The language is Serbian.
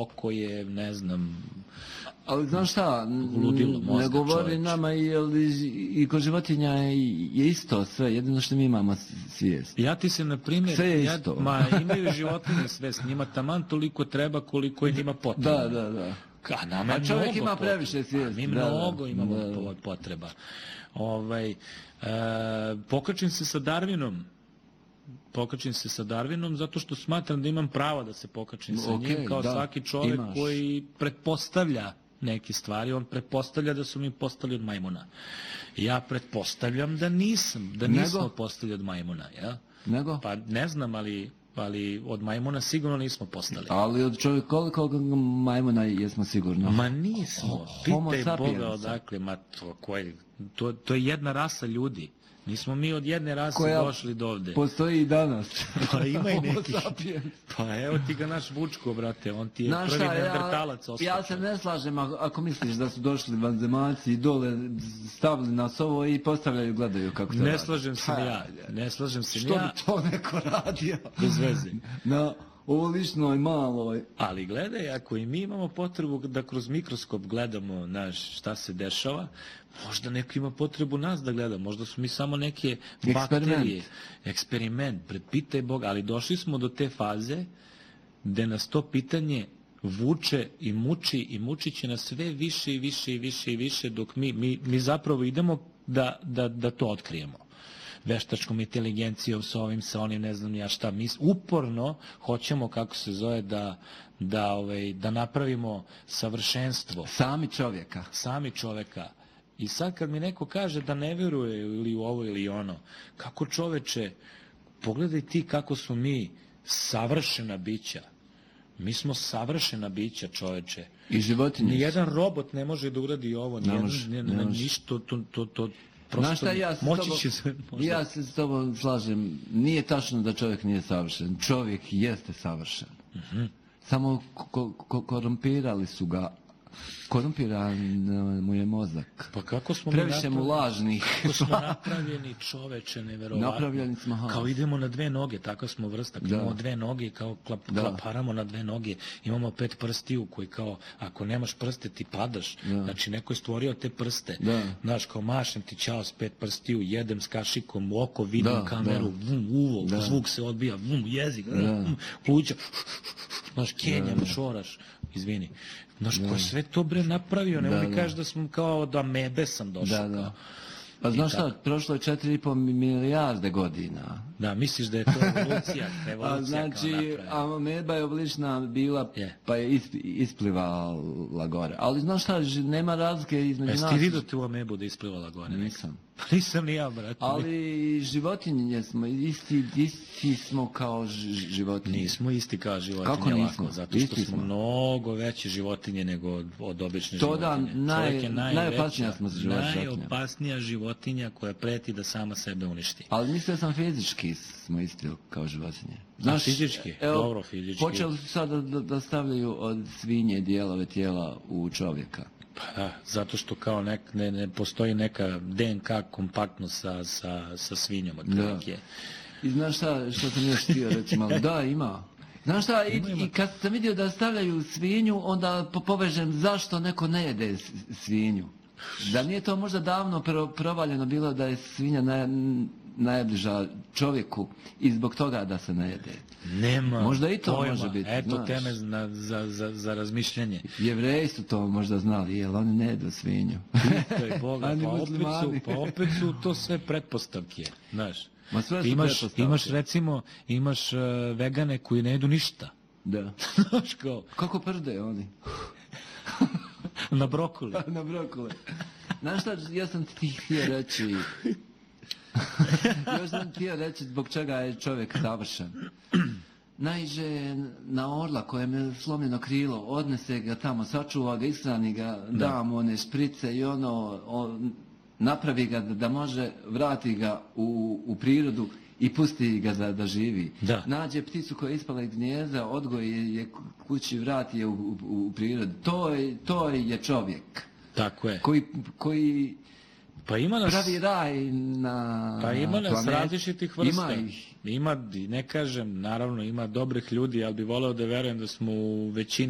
oko je, ne znam, ali znaš šta, ludilo mozga, ne govori čoveče. nama i kod životinja je isto sve, jedino što mi imamo svijest. Ja ti se, na primjer, sve je isto. Imaju životinje svijest, njima taman toliko treba koliko je njima potreba. Da. A čovjek ima previše svijest. Mi mnogo imamo potreba. Pokačim se sa Darwinom zato što smatram da imam pravo da se pokačim sa njim, kao svaki čovjek koji pretpostavlja neke stvari, on pretpostavlja da su mi postali od majmuna. Ja pretpostavljam da nismo postali od majmuna. Ja? Nego? Pa ne znam, ali od majmuna sigurno nismo postali. Ali od čovjeka koliko majmuna jesmo sigurno? Ma nismo. Pitaj Boga odakle. To je jedna rasa ljudi. Nismo mi od jedne rase došli do ovde. Postoji i danas. Pa ima i neki. Pa evo ti ga naš Vučko, brate. On ti je prvi neandertalac ostao. Ja se ne slažem ako misliš da su došli vanzemaljci i dole stavili nas ovo i postavljaju, gledaju kako to radi. Ne slažem se Što bi to neko radio? Bez veze. Na ovoličnoj maloj. Ali gledaj, ako i mi imamo potrebu da kroz mikroskop gledamo šta se dešava, možda neko ima potrebu nas da gleda, možda su mi samo neke bakterije. Eksperiment, prepitaj Boga, ali došli smo do te faze gde nas to pitanje vuče i muči će nas sve više i više dok mi zapravo idemo da to otkrijemo. Veštačkom inteligencijom, sa ovim, sa onim, ne znam ja šta. Mi uporno hoćemo, kako se zove, da napravimo savršenstvo. Sami čovjeka. I sad kad mi neko kaže da ne vjeruje ili u ovo ili ono, kako čoveče, pogledaj ti kako smo mi savršena bića. Mi smo savršena bića, čoveče. I životinje. Nijedan robot ne može da uradi ovo. Ništa, to znaš šta, ja se s tobom slažem, nije tačno da čovjek nije savršen, čovjek jeste savršen. Samo korumpirali su ga, korumpiran mu je mozak. Pa kako smo previše mu lažnih. Kako smo napravljeni, čoveče, neverovatno. Napravljeni smo kao idemo na dve noge, takva smo vrsta, imamo dve noge, kao klaparamo na dve noge, imamo 5 prstiju koji kao, ako nemaš prste ti padaš, znači neko je stvorio te prste, znaš, kao mašem ti čao s 5 prstiju, jedem s kašikom, u oko vidim kameru, uvo, zvuk se odbija, jezik, pluća, znaš, kenjam, šoraš, izvini. Znaš, ko je sve to bre napravio, ne mi kažeš da smo kao da mebe sam došao. Pa znaš šta, prošlo je 4,5 milijarde godina. Da, misliš da je to evolucija znači, a meba je oblična bila, pa je isplivala gore. Ali znaš šta, nema razlike između nas. Jesi ti vidio tu amebu da isplivala gore? Nisam. Nisam ni ja, brate. Ali životinje smo, isti smo kao životinje. Nismo isti kao životinje. Kako nismo? Zato što smo mnogo veće životinje nego od obične životinje. To da, najopasnija smo životinja. Najopasnija životinja koja preti da sama sebe uništi. Ali mislio sam fizički smo isti kao životinje. Znaš, fizički? Dobro, fizički. Počeli su sad da stavljaju od svinje dijelove tijela u čovjeka. Pa da, zato što kao ne postoji neka DNK kompaktnost sa svinjom od prilike. I znaš šta, što sam još htio reći malo? Da, ima. Znaš šta, i kad sam vidio da stavljaju svinju, onda povežem zašto neko ne jede svinju. Da nije to možda davno provaljeno bilo da je svinja najbliža čovjeku i zbog toga da se ne jede. Nema možda i to pojma. Može biti. Eto teme za razmišljanje. Jevreji su to možda znali, jer oni ne jedu svinju. Pitaj Boga, pa opet su to sve pretpostavke, znaš. Imaš vegane koji ne jedu ništa. Da. Znaš kao. Kako prde oni? Na brokuli. Na brokuli. Znaš šta, ja sam ti htio reći... Još sam htio reći zbog čega je čovjek savršen. Naiđe na orla kojem je slomljeno krilo, odnese ga tamo, sačuva ga, ishrani ga, da mu one šprice i napravi ga da može, vrati ga u prirodu i pusti ga da živi. Nađe pticu koja je ispala iz gnijezda, odgoji je kući, vrati je u prirodu. To je čovjek. Tako je. Koji pravi raj na planeti. Pa ima nas različitih vrsta. Ima, ne kažem, naravno ima dobrih ljudi, ali bi voleo da verujem da smo u većini